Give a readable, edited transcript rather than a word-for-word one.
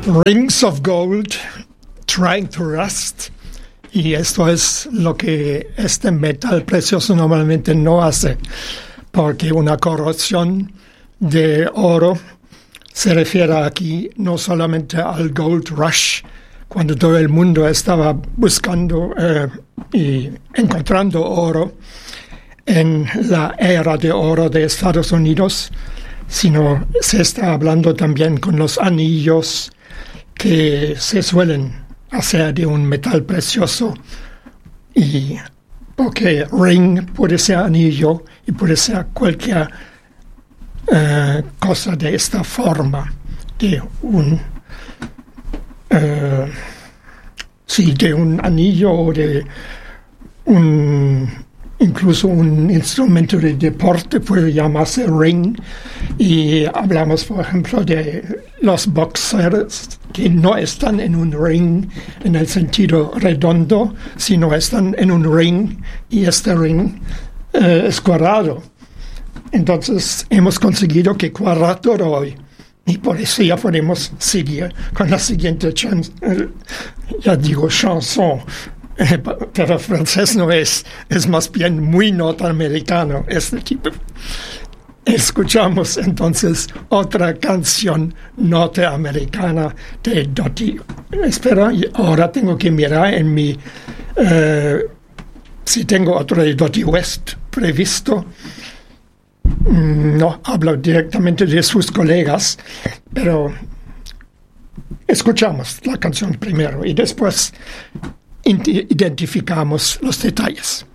Rings of Gold, Trying to Rust. Y esto es lo que este metal precioso normalmente no hace, porque una corrosión de oro se refiere aquí no solamente al Gold Rush, cuando todo el mundo estaba buscando y encontrando oro en la era de oro de Estados Unidos, sino se está hablando también con los anillos que se suelen hacer de un metal precioso, y porque ring puede ser anillo y puede ser cualquier cosa de esta forma, de un de un anillo o de incluso un instrumento de deporte puede llamarse ring. Y hablamos, por ejemplo, de los boxers que no están en un ring en el sentido redondo, sino están en un ring, y este ring es cuadrado. Entonces hemos conseguido que cuadra todo hoy, y por eso ya podemos seguir con la siguiente chanson. Pero francés no es más bien muy norteamericano este tipo. Escuchamos entonces otra canción norteamericana de Dottie. Espera, ahora tengo que mirar en mi si tengo otro de Dottie West previsto. No hablo directamente de sus colegas, pero escuchamos la canción primero y después identificamos los detalles.